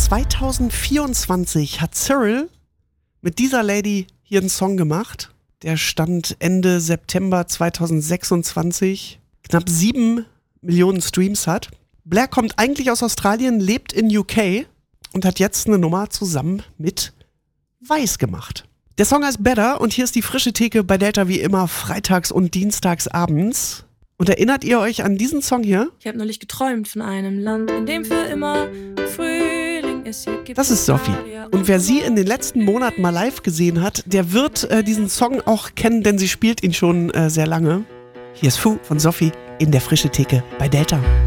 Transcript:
2024 hat Cyril mit dieser Lady hier einen Song gemacht. Der stand Ende September 2026, knapp 7 Millionen Streams hat. Blair kommt eigentlich aus Australien, lebt in UK und hat jetzt eine Nummer zusammen mit Weiß gemacht. Der Song heißt Better und hier ist die frische Theke bei Delta wie immer freitags und dienstags abends. Und erinnert ihr euch an diesen Song hier? Ich habe neulich geträumt von einem Land, in dem für immer Frühling ist. Das ist Sophie. Und wer sie in den letzten Monaten mal live gesehen hat, der wird diesen Song auch kennen, denn sie spielt ihn schon sehr lange. Hier ist Fu von Sophie in der frische Theke bei Delta.